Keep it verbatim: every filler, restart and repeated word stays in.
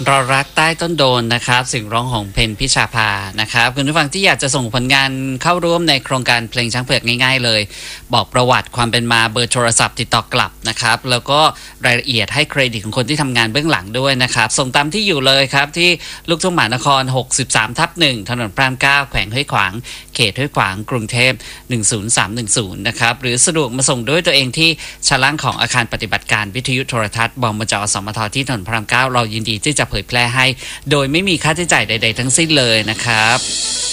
รอรักใต้ต้นโดนนะครับเสียงร้องของเพนพิชาภานะครับคุณผู้ฟังที่อยากจะส่งผลงานเข้าร่วมในโครงการเพลงช้างเผือกง่ายๆเลยบอกประวัติความเป็นมาเบอร์โทรศัพท์ติดต่อกลับนะครับแล้วก็รายละเอียดให้เครดิตของคนที่ทำงานเบื้องหลังด้วยนะครับส่งตามที่อยู่เลยครับที่ลูกทุ่งมหานครหกสิบสามทับหนึ่งถนนพระรามเก้าแขวงห้วยขวางเขตห้วยขวางกรุงเทพหนึ่งศูนย์สามหนึ่งศูนย์นะครับหรือสะดวกมาส่งด้วยตัวเองที่ชั้นล่างของอาคารปฏิบัติการวิทยุโทรทัศน์บมจ.สมท.ที่ถนนพระรามเก้าเรายินดีที่จะเผยแพร่ให้โดยไม่มีค่าใช้จ่ายใดๆทั้งสิ้นเลยนะครับ